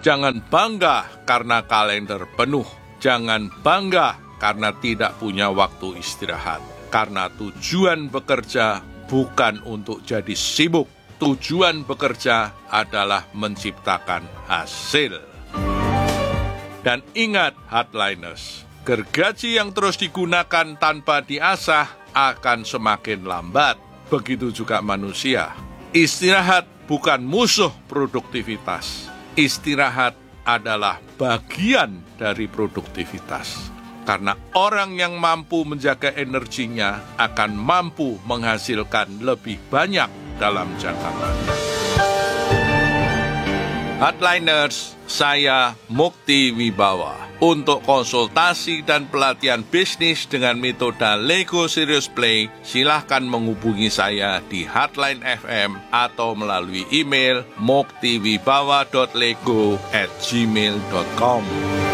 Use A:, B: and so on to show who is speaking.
A: Jangan bangga karena kalender penuh. Jangan bangga karena tidak punya waktu istirahat. Karena tujuan bekerja bukan untuk jadi sibuk. Tujuan bekerja adalah menciptakan hasil. Dan ingat, hardliners, gergaji yang terus digunakan tanpa diasah akan semakin lambat. Begitu juga manusia. Istirahat bukan musuh produktivitas. Istirahat adalah bagian dari produktivitas. Karena orang yang mampu menjaga energinya akan mampu menghasilkan lebih banyak dalam jangka panjang. Hardliners, saya Mukti Wibawa. Untuk konsultasi dan pelatihan bisnis dengan metode Lego Serious Play, silahkan menghubungi saya di Hardline FM atau melalui email muktiwibawa.lego@gmail.com.